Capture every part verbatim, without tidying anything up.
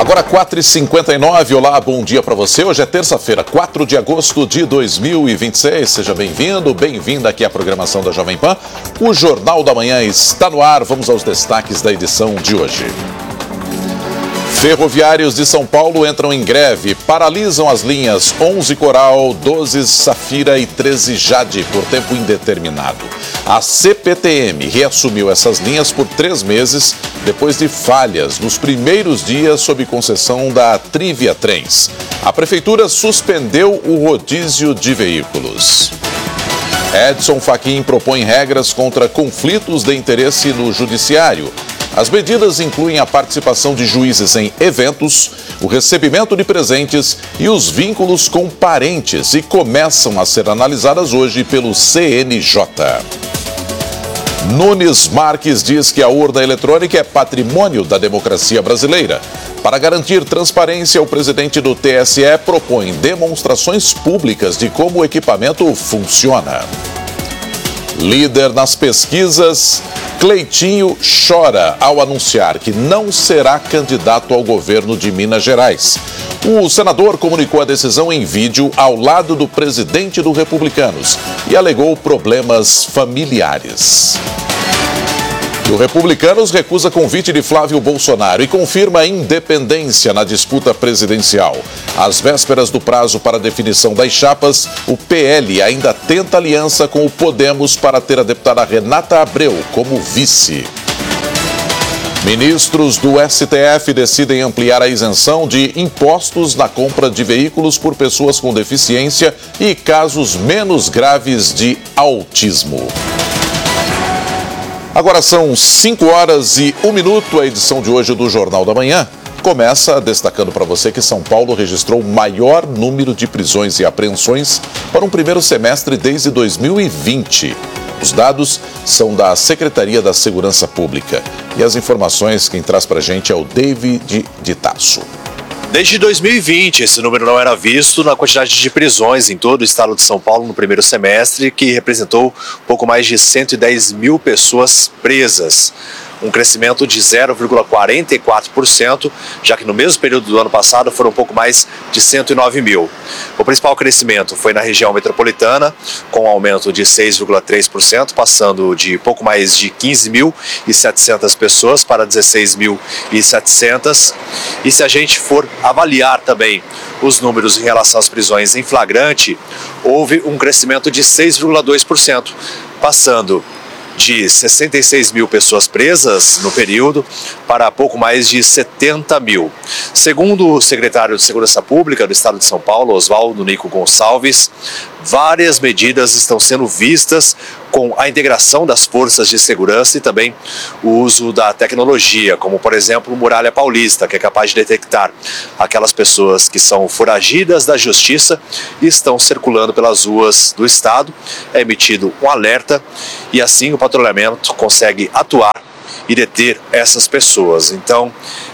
Agora quatro e cinquenta e nove, olá, bom dia para você. Hoje é terça-feira, quatro de agosto de dois mil e vinte e seis. Seja bem-vindo, bem-vinda aqui à programação da Jovem Pan. O Jornal da Manhã está no ar. Vamos aos destaques da edição de hoje. Ferroviários de São Paulo entram em greve, paralisam as linhas onze Coral, doze Safira e treze Jade por tempo indeterminado. A C P T M reassumiu essas linhas por três meses, depois de falhas nos primeiros dias sob concessão da Trivia Trens. A Prefeitura suspendeu o rodízio de veículos. Edson Fachin propõe regras contra conflitos de interesse no judiciário. As medidas incluem a participação de juízes em eventos, o recebimento de presentes e os vínculos com parentes e começam a ser analisadas hoje pelo C N J. Nunes Marques diz que a urna eletrônica é patrimônio da democracia brasileira. Para garantir transparência, o presidente do T S E propõe demonstrações públicas de como o equipamento funciona. Líder nas pesquisas, Cleitinho chora ao anunciar que não será candidato ao governo de Minas Gerais. O senador comunicou a decisão em vídeo ao lado do presidente do Republicanos e alegou problemas familiares. E o Republicanos recusa convite de Flávio Bolsonaro e confirma a independência na disputa presidencial. Às vésperas do prazo para definição das chapas, o P L ainda tenta aliança com o Podemos para ter a deputada Renata Abreu como vice. Ministros do S T F decidem ampliar a isenção de impostos na compra de veículos por pessoas com deficiência e casos menos graves de autismo. Agora são cinco horas e um minuto. A edição de hoje do Jornal da Manhã começa destacando para você que São Paulo registrou o maior número de prisões e apreensões para um primeiro semestre desde dois mil e vinte. Os dados são da Secretaria da Segurança Pública. E as informações quem traz para a gente é o David de Tasso. Desde dois mil e vinte, esse número não era visto na quantidade de prisões em todo o estado de São Paulo no primeiro semestre, que representou pouco mais de cento e dez mil pessoas presas. Um crescimento de zero vírgula quarenta e quatro por cento, já que no mesmo período do ano passado foram um pouco mais de cento e nove mil. O principal crescimento foi na região metropolitana, com um aumento de seis vírgula três por cento, passando de pouco mais de quinze mil e setecentas pessoas para dezesseis mil e setecentas. E se a gente for avaliar também os números em relação às prisões em flagrante, houve um crescimento de seis vírgula dois por cento, passando de sessenta e seis mil pessoas presas no período para pouco mais de setenta mil. Segundo o secretário de Segurança Pública do Estado de São Paulo, Oswaldo Nico Gonçalves, várias medidas estão sendo vistas com a integração das forças de segurança e também o uso da tecnologia, como por exemplo o Muralha Paulista, que é capaz de detectar aquelas pessoas que são foragidas da justiça e estão circulando pelas ruas do estado. É emitido um alerta e assim o patrulhamento consegue atuar e deter essas pessoas. Então,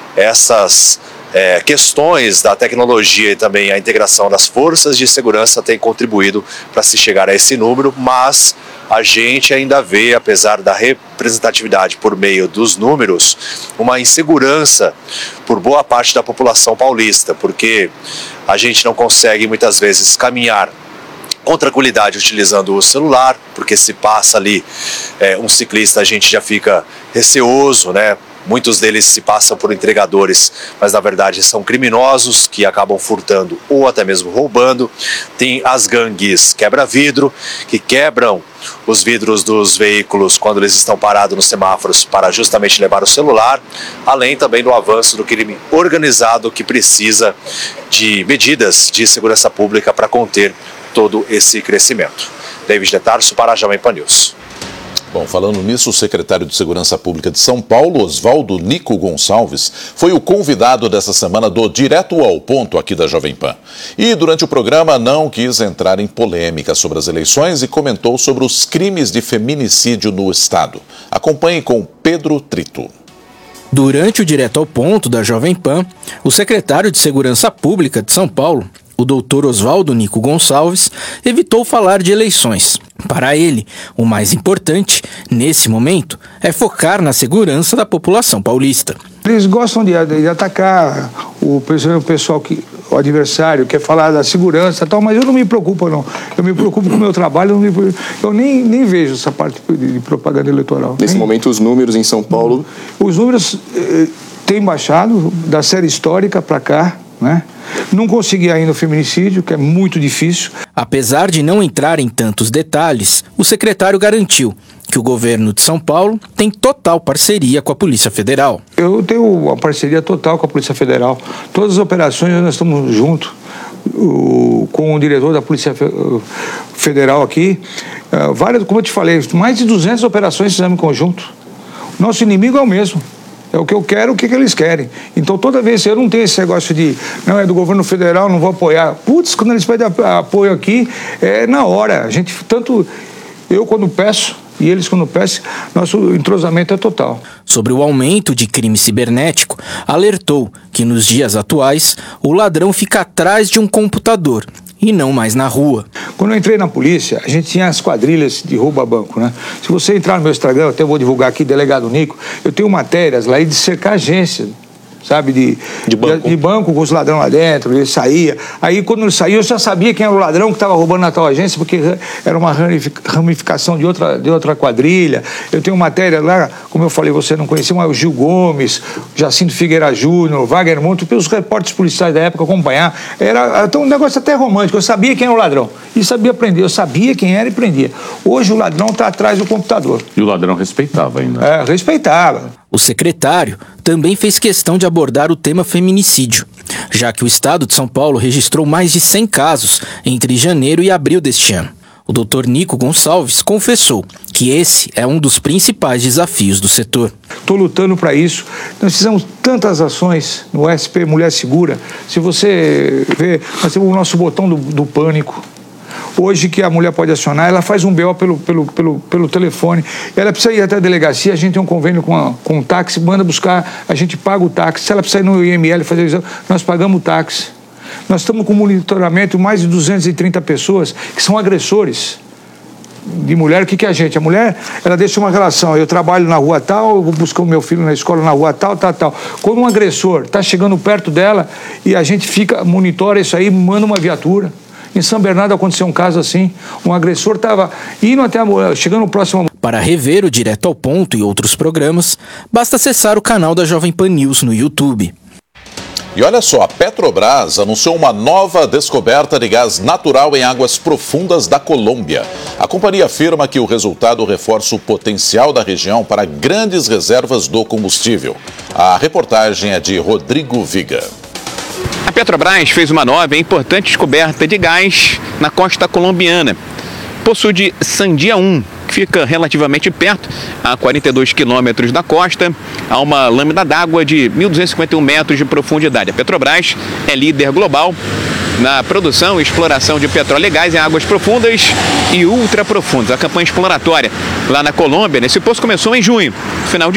essas É, questões da tecnologia e também a integração das forças de segurança têm contribuído para se chegar a esse número, mas a gente ainda vê, apesar da representatividade por meio dos números, uma insegurança por boa parte da população paulista, porque a gente não consegue muitas vezes caminhar com tranquilidade utilizando o celular, porque se passa ali é, um ciclista, a gente já fica receoso, né? Muitos deles se passam por entregadores, mas na verdade são criminosos que acabam furtando ou até mesmo roubando. Tem as gangues quebra-vidro, que quebram os vidros dos veículos quando eles estão parados nos semáforos para justamente levar o celular, além também do avanço do crime organizado que precisa de medidas de segurança pública para conter todo esse crescimento. David de Tarso para a Jovem Pan News. Bom, falando nisso, o secretário de Segurança Pública de São Paulo, Oswaldo Nico Gonçalves, foi o convidado dessa semana do Direto ao Ponto aqui da Jovem Pan. E durante o programa não quis entrar em polêmica sobre as eleições e comentou sobre os crimes de feminicídio no estado. Acompanhe com Pedro Trito. Durante o Direto ao Ponto da Jovem Pan, o secretário de Segurança Pública de São Paulo, o doutor Oswaldo Nico Gonçalves, evitou falar de eleições. Para ele, o mais importante, nesse momento, é focar na segurança da população paulista. Eles gostam de, de atacar o pessoal que o adversário quer falar da segurança e tal, mas eu não me preocupo, não. Eu me preocupo com o meu trabalho, eu, me, eu nem, nem vejo essa parte de, de propaganda eleitoral. Nesse nem... momento, os números em São Paulo... Os números eh, têm baixado da série histórica para cá, né? Não consegui ainda o feminicídio, que é muito difícil. Apesar de não entrar em tantos detalhes, o secretário garantiu que o governo de São Paulo tem total parceria com a Polícia Federal. Eu tenho uma parceria total com a Polícia Federal. Todas as operações nós estamos juntos o, com o diretor da Polícia Federal aqui. Uh, várias, como eu te falei, mais de duzentas operações fizemos em conjunto. Nosso inimigo é o mesmo. É o que eu quero, o que, que eles querem. Então, toda vez, eu não tenho esse negócio de, não, é do governo federal, não vou apoiar. Putz, quando eles pedem apoio aqui, é na hora. A gente, tanto eu quando peço, e eles quando peçam, nosso entrosamento é total. Sobre o aumento de crime cibernético, alertou que nos dias atuais, o ladrão fica atrás de um computador e não mais na rua. Quando eu entrei na polícia, a gente tinha as quadrilhas de roubo a banco, né? Se você entrar no meu Instagram, eu até vou divulgar aqui, Delegado Nico, eu tenho matérias lá de cercar agência, sabe, de, de, banco. de, de banco com os ladrões lá dentro, ele saía. Aí, quando ele saía, eu já sabia quem era o ladrão que estava roubando na tal agência, porque era uma ramificação de outra, de outra quadrilha. Eu tenho matéria lá, como eu falei, você não conhecia, mas o Gil Gomes, Jacinto Figueira Júnior, Wagner Monte, os repórteres policiais da época acompanhar. Era então, um negócio até romântico. Eu sabia quem era o ladrão e sabia prender. Eu sabia quem era e prendia. Hoje o ladrão está atrás do computador. E o ladrão respeitava ainda. É, respeitava. O secretário também fez questão de abordar o tema feminicídio, já que o estado de São Paulo registrou mais de cem casos entre janeiro e abril deste ano. O doutor Nico Gonçalves confessou que esse é um dos principais desafios do setor. Estou lutando para isso. Nós fizemos tantas ações no S P Mulher Segura. Se você ver, nós temos o nosso botão do, do pânico. Hoje que a mulher pode acionar, ela faz um B O pelo, pelo, pelo, pelo telefone, ela precisa ir até a delegacia, a gente tem um convênio com, a, com o táxi, manda buscar, a gente paga o táxi. Se ela precisar ir no I M L fazer o exame, nós pagamos o táxi. Nós estamos com monitoramento de mais de duzentas e trinta pessoas que são agressores de mulher. O que, que é a gente? A mulher, ela deixa uma relação, eu trabalho na rua tal, eu vou buscar o meu filho na escola na rua tal, tal, tal. Quando um agressor está chegando perto dela e a gente fica, monitora isso aí, manda uma viatura. Em São Bernardo aconteceu um caso assim, um agressor estava indo até a mulher, chegando próximo. Para rever o Direto ao Ponto e outros programas, basta acessar o canal da Jovem Pan News no YouTube. E olha só, a Petrobras anunciou uma nova descoberta de gás natural em águas profundas da Colômbia. A companhia afirma que o resultado reforça o potencial da região para grandes reservas do combustível. A reportagem é de Rodrigo Viga. A Petrobras fez uma nova e importante descoberta de gás na costa colombiana. Poço de Sandia um, que fica relativamente perto, a quarenta e dois quilômetros da costa, há uma lâmina d'água de mil duzentos e cinquenta e um metros de profundidade. A Petrobras é líder global na produção e exploração de petróleo e gás em águas profundas e ultraprofundas. A campanha exploratória lá na Colômbia, nesse poço, começou em junho, final de